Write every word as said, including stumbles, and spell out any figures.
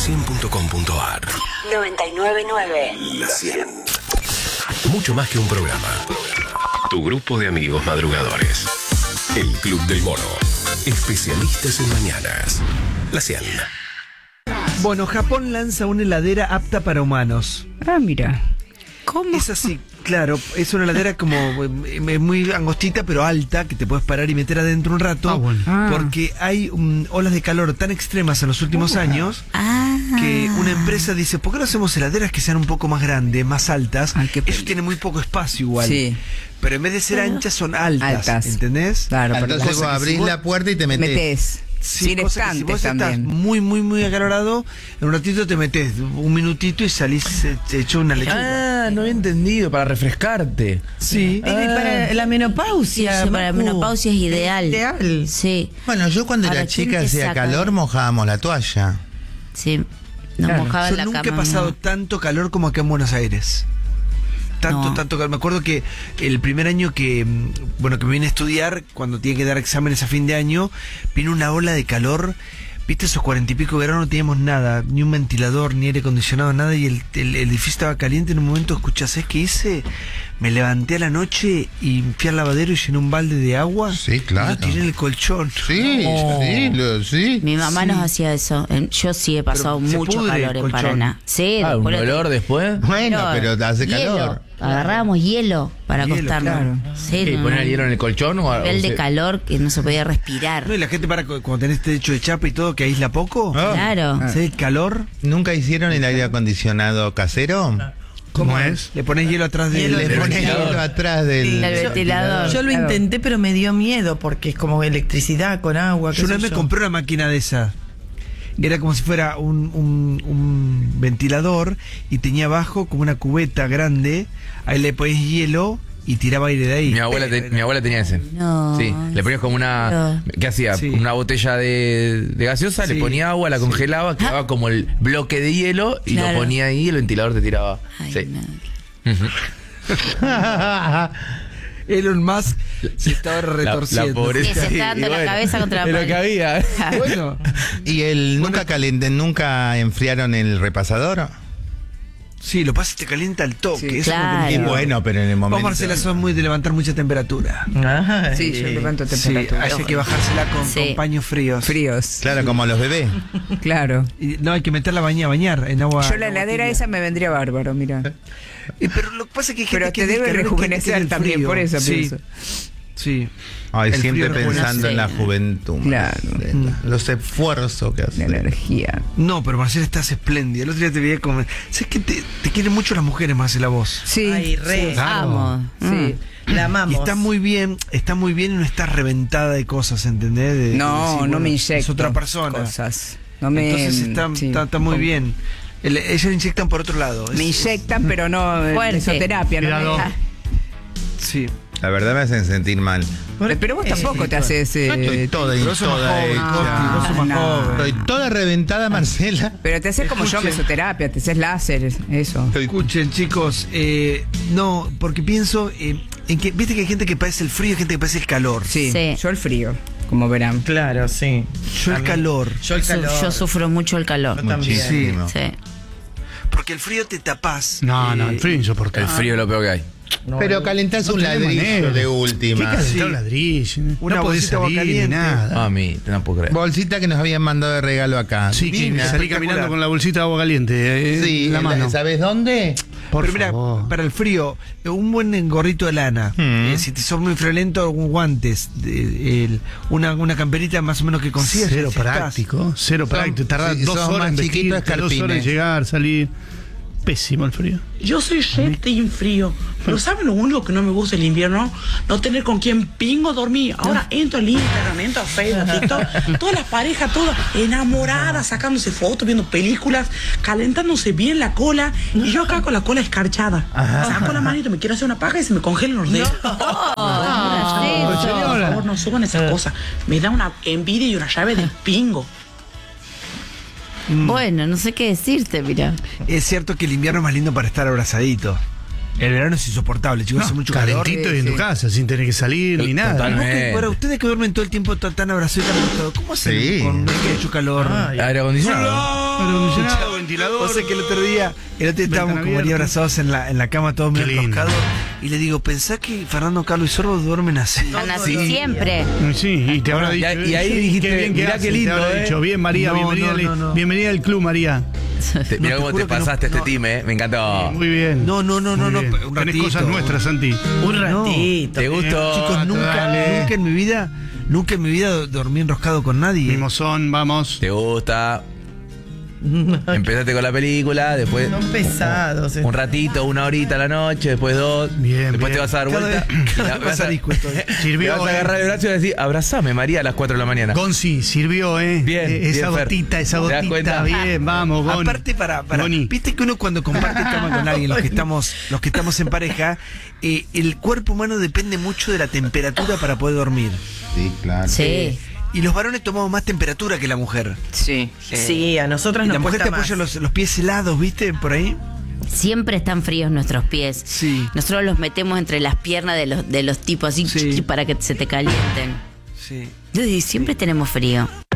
cien punto com punto ar. noventa y nueve punto nueve. La cien. Mucho más que un programa. Tu grupo de amigos madrugadores. El Club del Mono. Especialistas en mañanas. La cien. Bueno, Japón lanza una heladera apta para humanos. Ah, mira. ¿Cómo? Es así, claro, es una heladera como eh, muy angostita pero alta, que te puedes parar y meter adentro un rato, Ah, bueno. Ah. porque hay um, olas de calor tan extremas en los últimos Uh, años ah. que una empresa dice, ¿por qué no hacemos heladeras que sean un poco más grandes, más altas? Ay, qué Eso peligro. tiene muy poco espacio igual. Sí. Pero en vez de ser anchas son altas, Altas. ¿entendés? Claro, pero Entonces cosa vos que si abrís vos- la puerta y te metés. metés. Sí, Sin cosa que si estantes vos también. estás muy, muy, muy acalorado, en un ratito te metes un minutito y salís eh, hecho una lechuga. Ah, no había entendido, para refrescarte. Sí. Baby, para la menopausia. Sí, para la Macu. menopausia es ideal. Ideal. Sí, Bueno, yo cuando Ahora, era ¿quién chica te hacía saca? calor, mojábamos la toalla. sí. Nos Claro. mojaba en Yo la nunca cama. he pasado ¿no? tanto calor como acá en Buenos Aires. Tanto, No. tanto calor. Me acuerdo que el primer año que, mm, bueno, que me vine a estudiar, cuando tenía que dar exámenes a fin de año, vino una ola de calor. Viste, esos cuarenta y pico de verano no teníamos nada, ni un ventilador, ni aire acondicionado, nada, y el, el- el edificio estaba caliente. En un momento, escuchás, ¿sabes qué hice? Me levanté a la noche y fui al lavadero y llené un balde de agua. Sí, Y claro. lo tiré en el colchón. Sí, sí, lo- sí. Mi mamá Sí. nos hacía eso. En- Yo sí he pasado Pero se mucho pudre calor el en colchón. Paraná. Sí, Ah, un después lo- olor después. Bueno, pero hace hielo. calor. Agarrábamos hielo para Hielo, acostarnos. claro. Sí, ¿Qué, no, poner no. el hielo en el colchón o algo? Nivel de Sí. calor que no se podía respirar. No, y la gente para cu- cuando tenés techo de chapa y todo, que aísla poco. Ah. Claro. ¿Sabes el calor? ¿Nunca hicieron el aire acondicionado casero? ¿Cómo es? Le pones hielo atrás de Hielo Le del pones ventilador. hielo atrás del, El ventilador. Yo lo Claro. intenté, pero me dio miedo porque es como electricidad con agua. qué Yo una sé vez me yo. compré una máquina de esa. Era como si fuera un, un- un ventilador y tenía abajo como una cubeta grande. Ahí le ponías hielo y tiraba aire de ahí. Mi abuela, te- mi abuela tenía ese. No. Sí, le ponías como una... ¿Qué hacía? Sí. Una botella de, de gaseosa, Sí. le ponía agua, la congelaba, quedaba como el bloque de hielo y Claro. lo ponía ahí y el ventilador te tiraba. Ay, Sí. no. Ujú. Elon Musk se estaba La, la retorciendo. pobreza. Sí, se está dando Y la cabeza contra la es lo que pared. había. Bueno, ¿Y el nunca calenten, nunca enfriaron el repasador? sí, lo pasa y te calienta al toque. Sí, eso es lo que claro. Y entiendo. bueno, pero en el Vos, momento... Marcela, sos muy de levantar mucha temperatura. Ay. Sí, yo levanto Sí, temperatura. hay que bajársela con, Sí. con paños fríos. Fríos. Claro, como los bebés. Claro. Y no, hay que meterla a bañar, bañar en agua. Yo la en agua heladera tibia. esa me vendría bárbaro, mira. Eh, Pero lo que pasa es que hay gente Pero que te debe que no le rejuvenecer quiere el también, frío. por eso Sí, pienso. sí. Ay, El siempre frío rejuvenece. pensando en la juventud. Claro. Marcela. Los esfuerzos que La hacen. energía. No, pero Marcela estás espléndida. El otro día te veía como... ¿Sabes que te, te quieren mucho las mujeres, Marcela, vos? Sí. Ay, re. Amo. Sí. La amamos. Y está muy bien, está muy bien y no estás reventada de cosas, ¿entendés? De- de No, decir, no bueno, me inyecto. Es otra persona. Cosas. No me, Entonces está, sí. está, está muy bien. El- ellas inyectan por otro lado. Me Es- inyectan, pero no eh, Fuerte. mesoterapia. No Cuidado. me- Sí. La verdad me hacen sentir mal. Pero vos tampoco te haces. Yo estoy Eh, toda y Pero sos más toda joven, hecha. Costi, vos sos más no. joven. Estoy toda reventada, Marcela. pero te haces como yo, Escuchen. mesoterapia, te haces láser, eso. Estoy- Escuchen, chicos, eh, no, porque pienso eh, en que, viste que hay gente que padece el frío y gente que padece el calor. Sí, Sí. yo el frío, como verán. Claro, sí. Yo el A mí- calor. Yo el Su- calor. Yo sufro mucho el calor. Yo también. Muchísimo. Sí. Porque el frío te tapás. No, no, eh, el frío insoportable. El frío es lo peor que hay. No, Pero calentás un ladrillo de última. Sí. un ladrillo? Una no podés bolsita de agua salir ni caliente. nada. A mí, no puedo creer. Bolsita que nos habían mandado de regalo acá. Sí, que Divina. salí caminando con la bolsita de agua caliente eh, Sí, en la mano. ¿sabes dónde? Por Pero mira, favor. para el frío, un buen gorrito de lana. Mm. Eh, si te sos muy friolento, un guantes. de- el- una, una camperita más o menos que consigas. Cero ya estás. práctico, cero Son- práctico. Tardás sí, dos sos horas más en chiquito, vestirte, dos escarpines. horas en llegar, salir. Pésimo el frío. Yo soy re team frío, pero ¿saben lo único que no me gusta el invierno? No tener con quién pingo dormir. Ahora entro al Instagram, entro a Facebook, TikTok, todas las parejas, todas enamoradas, sacándose fotos, viendo películas, calentándose bien la cola, y yo acá con la cola escarchada. Saco la manito, me quiero hacer una paja y se me congelan los dedos. Oh, Por favor, no suban esas cosas. Me da una envidia y una llave del pingo. Bueno, no sé qué decirte, mira. Es cierto que el invierno es más lindo para estar abrazadito. El verano es insoportable, chicos, hace mucho calor. calentito y en tu casa, sin tener que salir ni nada. Totalmente. ¿Vos que- bueno, ustedes que duermen todo el tiempo tan, tan abrazados y tan acostados, ¿cómo hacen Sí. con que hay mucho calor? Aire acondicionado. Acondicionado, ventilador. Vos sé que el otro día, el otro día estábamos Ventana como ahí abierta. abrazados en la, en la cama, todos Qué medio lindo. enroscados. Y le digo, pensá que Fernando, Carlos y Sorbo duermen así. Están así siempre. Sí, y te habrá Y dicho. ahí- y ahí dijiste, qué bien que mirá hace, qué lindo, te habrá eh. dicho, bien, María, No, bienvenida, no, al- no, no. bienvenida al club, María. Te- No, Mirá te cómo te juro que no- pasaste no. este team, eh. Me encantó. Muy bien. No, no, no, Muy no, no, bien. un Tenés ratito. cosas nuestras, Santi. Un ratito. ¿Te gustó? Chicos, nunca, dale. nunca en mi vida, nunca en mi vida dormí enroscado con nadie. Mimosón, vamos. ¿Te gusta? Empezaste con la película, después Son pesados. un ratito, una horita a la noche, después dos. Bien, después bien. te vas a dar Cada vuelta. vez- y cada la- vez vas más a- arisco estoy. Sirvió, Te vas a eh. agarrar el brazo y decir, abrazame, María, a las cuatro de la mañana. Gonzi, sirvió, ¿eh? Bien, Eh, Esa bien, Fer. gotita, esa ¿Te das gotita. cuenta? Bien, vamos, Gon. Aparte, para, para Goni. viste que uno cuando comparte cama con alguien, los que estamos, los que estamos en pareja, eh, el cuerpo humano depende mucho de la temperatura para poder dormir. Sí, claro. Sí. Y los varones tomamos más temperatura que la mujer. Sí. Sí, a nosotras Y nos la mujer cuesta te más. apoya los, los pies helados, ¿viste? Por ahí. Siempre están fríos nuestros pies. Sí. Nosotros los metemos entre las piernas de los, de los tipos así Sí. chiqui, para que se te calienten. Sí. Y siempre tenemos frío.